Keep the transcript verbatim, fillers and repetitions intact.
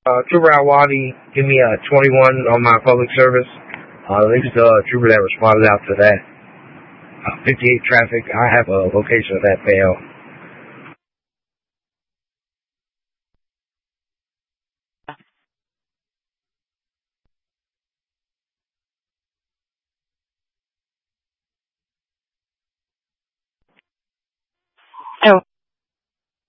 Uh, Trooper Alwadi, give me a twenty-one on my public service. Uh, this is the trooper that responded out to that uh, fifty-eight traffic. I have a location of that bail.